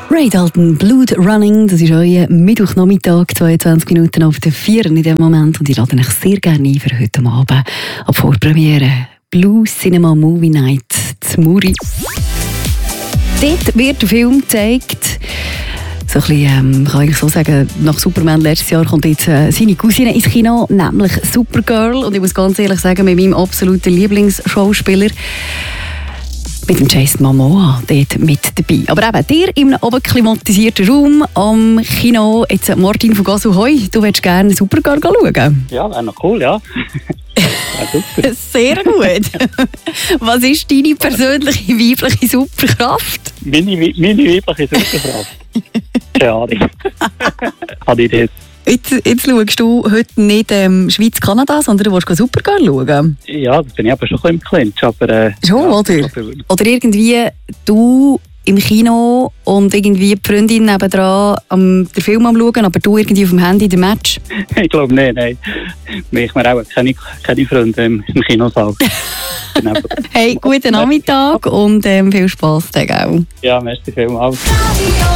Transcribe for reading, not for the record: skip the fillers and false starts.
Ray Dalton, Blood Running, das ist euer Mittwochnachmittag, 22 Minuten auf der 4 in diesem Moment. Und ich lade euch sehr gerne ein für heute Abend ab Vorpremiere. Blue Cinema Movie Night zu Muri. Dort wird der Film gezeigt. So ein bisschen, kann ich so sagen, nach Superman letztes Jahr kommt jetzt seine Cousine ins Kino, nämlich Supergirl. Und ich muss ganz ehrlich sagen, mit meinem absoluten Lieblingsschauspieler, mit dem Jason Momoa dort mit dabei. Aber eben, dir in einem oben klimatisierten Raum am Kino, jetzt Martin von Gassel, hoi, du willst gerne Supergirl schauen? Ja, wäre noch cool, ja. Super. Sehr gut. Was ist deine persönliche weibliche Superkraft? Meine weibliche Superkraft? Keine Ahnung. Habe ich das. Jetzt schaust du heute nicht Schweiz-Kanada, sondern du willst Supergirl schauen? Ja, das bin ich aber schon ein bisschen im Clinch. Aber, schon, ja, oder? Oder irgendwie du im Kino und irgendwie die Freundin nebendran den Film am schauen, aber du irgendwie auf dem Handy den Match? Ich glaube nicht, nein. Ich mir auch keine Freunde im Kinosaal. Hey, guten Nachmittag und viel Spass. Ja, merci vielmals.